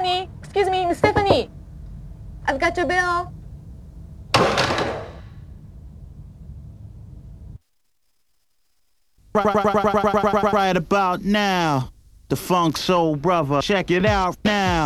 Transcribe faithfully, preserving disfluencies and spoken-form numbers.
Stephanie? Excuse me, Miss Stephanie. I've got your bill. Right, right, right, right, right, right, right about now, the Funk Soul Brother. Check it out now.